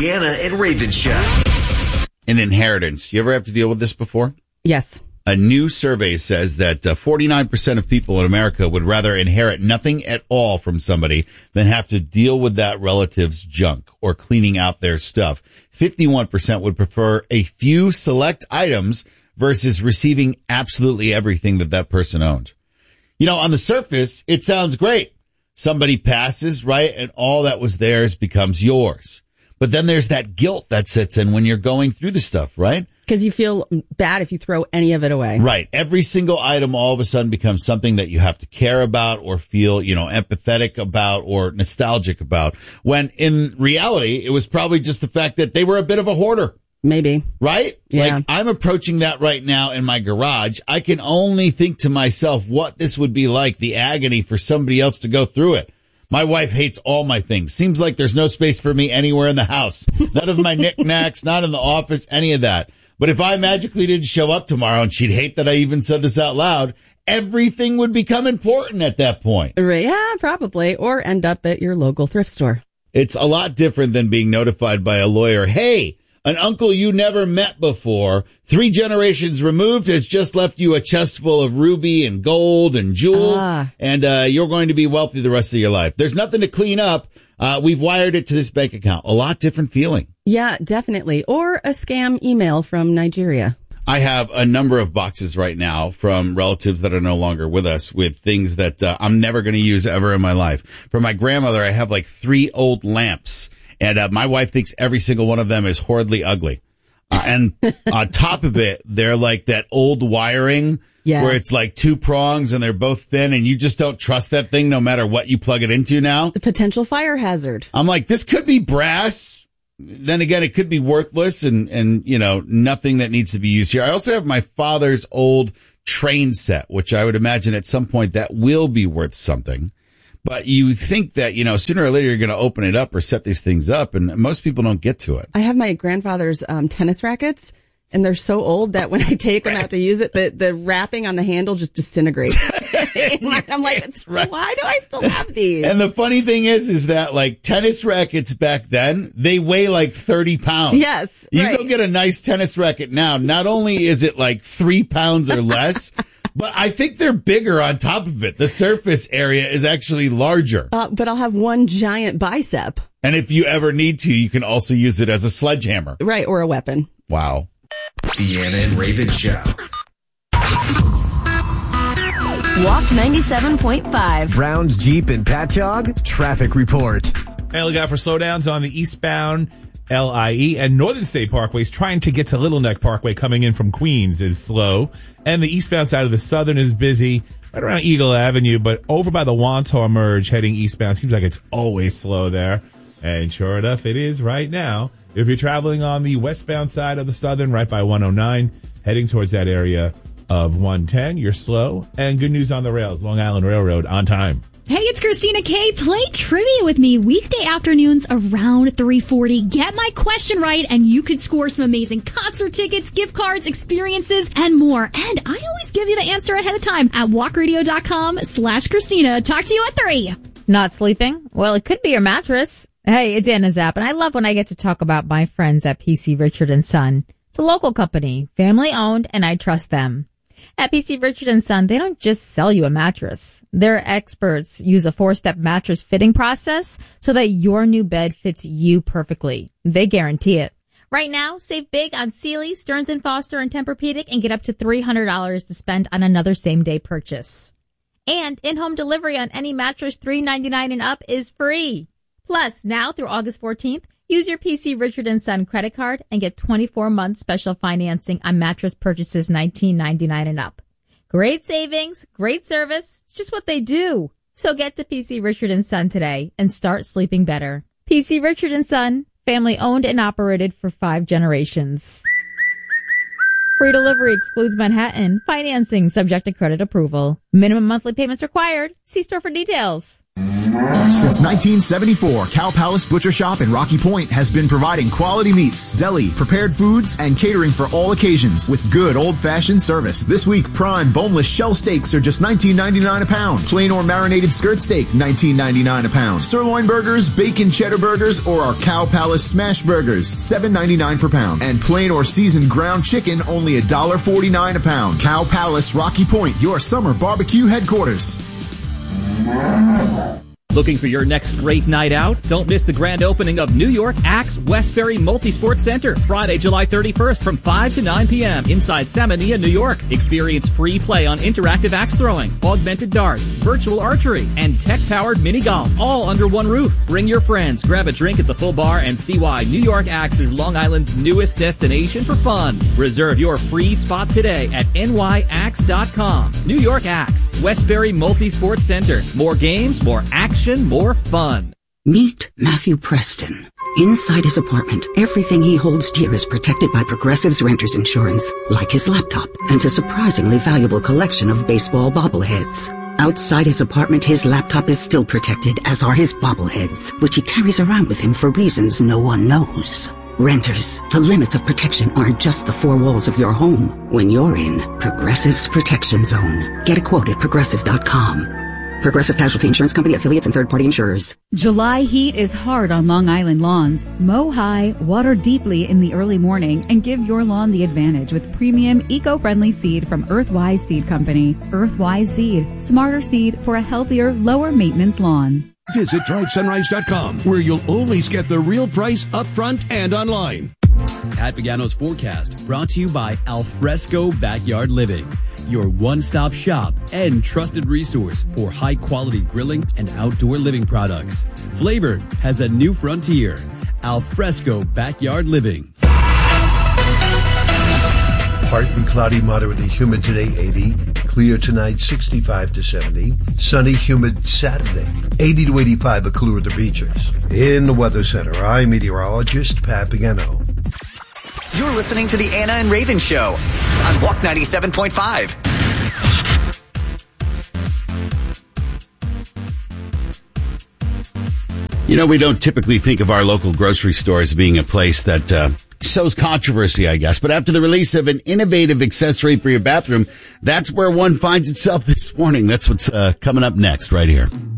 Deanna and Raven Show. An inheritance. You ever have to deal with this before? Yes. A new survey says that 49% of people in America would rather inherit nothing at all from somebody than have to deal with that relative's junk or cleaning out their stuff. 51% would prefer a few select items versus receiving absolutely everything that person owned. You know, on the surface, it sounds great. Somebody passes, right, and all that was theirs becomes yours. But then there's that guilt that sits in when you're going through the stuff, right? Because you feel bad if you throw any of it away. Right. Every single item all of a sudden becomes something that you have to care about or feel, empathetic about or nostalgic about. When in reality, it was probably just the fact that they were a bit of a hoarder. Maybe. Right? Yeah. Like, I'm approaching that right now in my garage. I can only think to myself what this would be like, the agony for somebody else to go through it. My wife hates all my things. Seems like there's no space for me anywhere in the house. None of my knickknacks, not in the office, any of that. But if I magically didn't show up tomorrow, and she'd hate that I even said this out loud, everything would become important at that point. Yeah, probably. Or end up at your local thrift store. It's a lot different than being notified by a lawyer. Hey, an uncle you never met before, 3 generations removed, has just left you a chest full of ruby and gold and jewels, and you're going to be wealthy the rest of your life. There's nothing to clean up. We've wired it to this bank account. A lot different feeling. Yeah, definitely. Or a scam email from Nigeria. I have a number of boxes right now from relatives that are no longer with us with things that I'm never going to use ever in my life. For my grandmother, I have like 3 old lamps. And my wife thinks every single one of them is horribly ugly. And on top of it, they're like that old wiring where it's like 2 prongs and they're both thin and you just don't trust that thing no matter what you plug it into now. The potential fire hazard. I'm like, this could be brass. Then again, it could be worthless and nothing that needs to be used here. I also have my father's old train set, which I would imagine at some point that will be worth something. But you think that, sooner or later you're going to open it up or set these things up, and most people don't get to it. I have my grandfather's tennis rackets, and they're so old that when I take them out to use it, the wrapping on the handle just disintegrates. I'm like, why do I still have these? And the funny thing is that like tennis rackets back then, they weigh like 30 pounds. Yes. You go get a nice tennis racket now. Not only is it like 3 pounds or less, but I think they're bigger on top of it. The surface area is actually larger. But I'll have one giant bicep. And if you ever need to, you can also use it as a sledgehammer. Right, or a weapon. Wow. Deanna and Raven Show. Walk 97.5. Browns, Jeep, and Patchogue traffic report. And look out for slowdowns on the eastbound LIE and Northern State Parkways. Trying to get to Little Neck Parkway coming in from Queens is slow. And the eastbound side of the Southern is busy right around Eagle Avenue, but over by the Wantagh Merge heading eastbound seems like it's always slow there. And sure enough, it is right now. If you're traveling on the westbound side of the Southern, right by 109, heading towards that area of 110, you're slow. And good news on the rails, Long Island Railroad on time. Hey, it's Christina K. Play trivia with me weekday afternoons around 3:40. Get my question right, and you could score some amazing concert tickets, gift cards, experiences, and more. And I always give you the answer ahead of time at walkradio.com/Christina. Talk to you at 3. Not sleeping? Well, it could be your mattress. Hey, it's Anna Zapp, and I love when I get to talk about my friends at PC Richard & Son. It's a local company, family owned, and I trust them. At PC Richard & Son, they don't just sell you a mattress. Their experts use a 4-step mattress fitting process so that your new bed fits you perfectly. They guarantee it. Right now, save big on Sealy, Stearns & Foster, and Tempur-Pedic and get up to $300 to spend on another same-day purchase. And in-home delivery on any mattress $399 and up is free. Plus, now through August 14th, use your PC Richard & Son credit card and get 24-month special financing on mattress purchases $19.99 and up. Great savings, great service. It's just what they do. So get to PC Richard & Son today and start sleeping better. PC Richard & Son, family owned and operated for 5 generations. Free delivery excludes Manhattan. Financing subject to credit approval. Minimum monthly payments required. See store for details. Since 1974, Cow Palace Butcher Shop in Rocky Point has been providing quality meats, deli, prepared foods, and catering for all occasions with good old-fashioned service. This week, prime boneless shell steaks are just $19.99 a pound. Plain or marinated skirt steak, $19.99 a pound. Sirloin burgers, bacon cheddar burgers, or our Cow Palace smash burgers, $7.99 per pound. And plain or seasoned ground chicken, only $1.49 a pound. Cow Palace, Rocky Point, your summer barbecue headquarters. Looking for your next great night out? Don't miss the grand opening of New York Axe Westbury Multisport Center, Friday, July 31st from 5 to 9 p.m. inside Salmonia, New York. Experience free play on interactive axe throwing, augmented darts, virtual archery, and tech-powered mini golf, all under one roof. Bring your friends, grab a drink at the full bar, and see why New York Axe is Long Island's newest destination for fun. Reserve your free spot today at nyaxe.com. New York Axe, Westbury Multisport Center. More games, more action, more fun. Meet Matthew Preston. Inside his apartment, everything he holds dear is protected by Progressive's Renter's Insurance, like his laptop and a surprisingly valuable collection of baseball bobbleheads. Outside his apartment, his laptop is still protected, as are his bobbleheads, which he carries around with him for reasons no one knows. Renters, the limits of protection aren't just the four walls of your home. When you're in Progressive's Protection Zone, get a quote at Progressive.com. Progressive Casualty Insurance Company, affiliates, and third-party insurers. July heat is hard on Long Island lawns. Mow high, water deeply in the early morning, and give your lawn the advantage with premium, eco-friendly seed from Earthwise Seed Company. Earthwise Seed, smarter seed for a healthier, lower-maintenance lawn. Visit TribeSunrise.com, where you'll always get the real price up front and online. Pat Pagano's forecast, brought to you by Alfresco Backyard Living, your one-stop shop and trusted resource for high-quality grilling and outdoor living products. Flavor has a new frontier. Alfresco Backyard Living. Partly cloudy, moderately humid today, 80. Clear tonight, 65 to 70. Sunny, humid Saturday, 80 to 85, but cooler at the beaches. In the Weather Center, I'm meteorologist Pat Pagano. You're listening to the Anna and Raven Show on Walk 97.5. You know, we don't typically think of our local grocery store as being a place that sows controversy, I guess. But after the release of an innovative accessory for your bathroom, that's where one finds itself this morning. That's what's coming up next right here.